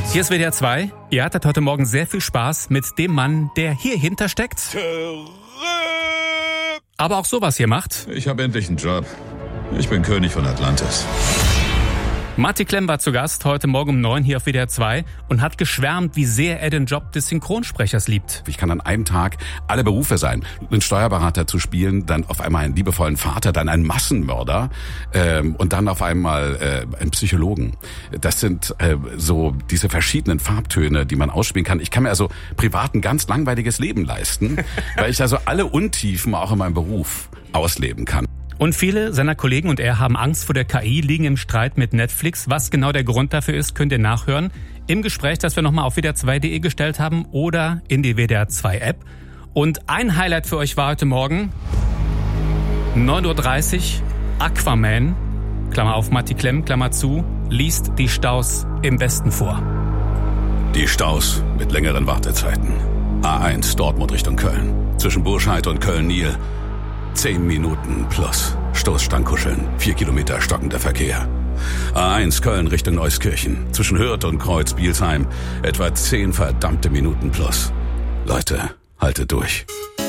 Hier ist WDR 2. Ihr hattet heute Morgen sehr viel Spaß mit dem Mann, der hier hinter steckt. Aber auch sowas hier macht. Ich habe endlich einen Job. Ich bin König von Atlantis. Matti Klemm war zu Gast heute Morgen um 9 hier auf WDR 2 und hat geschwärmt, wie sehr er den Job des Synchronsprechers liebt. Ich kann an einem Tag alle Berufe sein. Einen Steuerberater zu spielen, dann auf einmal einen liebevollen Vater, dann einen Massenmörder und dann auf einmal einen Psychologen. Das sind so diese verschiedenen Farbtöne, die man ausspielen kann. Ich kann mir also privat ein ganz langweiliges Leben leisten, weil ich also alle Untiefen auch in meinem Beruf ausleben kann. Und viele seiner Kollegen und er haben Angst vor der KI, liegen im Streit mit Netflix. Was genau der Grund dafür ist, könnt ihr nachhören im Gespräch, das wir nochmal auf WDR2.de gestellt haben oder in die WDR2-App. Und ein Highlight für euch war heute Morgen 9.30 Uhr, Aquaman, Klammer auf Matti Klemm, Klammer zu, liest die Staus im Westen vor. Die Staus mit längeren Wartezeiten. A1 Dortmund Richtung Köln. Zwischen Burscheid und Köln-Nil. 10 Minuten plus. Stoßstangkuscheln. 4 Kilometer stockender Verkehr. A1 Köln Richtung Neuskirchen. Zwischen Hürth und Kreuz-Bielsheim. Etwa 10 verdammte Minuten plus. Leute, haltet durch.